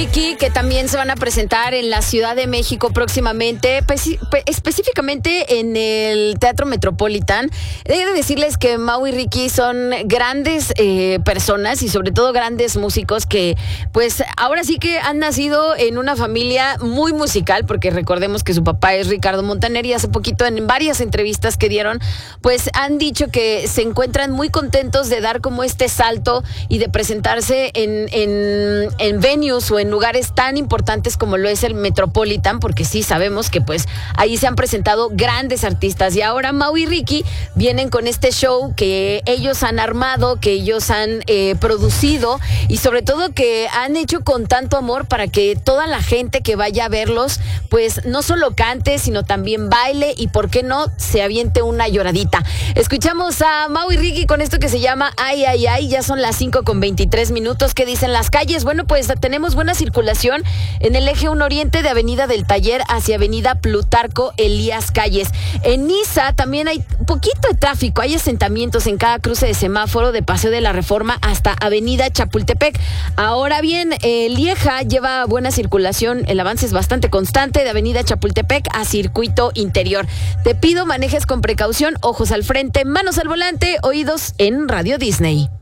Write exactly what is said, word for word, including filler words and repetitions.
Ricky, que también se van a presentar en la Ciudad de México próximamente, específicamente en el Teatro Metropolitan. He de decirles que Mau y Ricky son grandes eh, personas y sobre todo grandes músicos que pues ahora sí que han nacido en una familia muy musical, porque recordemos que su papá es Ricardo Montaner y hace poquito en varias entrevistas que dieron pues han dicho que se encuentran muy contentos de dar como este salto y de presentarse en, en, en venues o en lugares tan importantes como lo es el Metropolitan, porque sí sabemos que pues ahí se han presentado grandes artistas y ahora Mau y Ricky vienen con este show que ellos han armado, que ellos han eh, producido y sobre todo que han hecho con tanto amor para que toda la gente que vaya a verlos pues no solo cante, sino también baile y por qué no se aviente una lloradita. Escuchamos a Mau y Ricky con esto que se llama Ay, ay, ay. Ya son las cinco con veintitrés minutos. ¿Qué dicen las calles? Bueno, pues tenemos buena circulación en el eje uno Oriente de Avenida del Taller hacia Avenida Plutarco Elías Calles. En Niza también hay poquito de tráfico. Hay asentamientos en cada cruce de semáforo de Paseo de la Reforma hasta Avenida Chapultepec. Ahora bien, eh, Lieja lleva buena circulación. El avance es bastante constante de Avenida Chapultepec a Circuito Interior. Te pido manejes con precaución, ojos al frente, manos al volante, oídos en Radio Disney.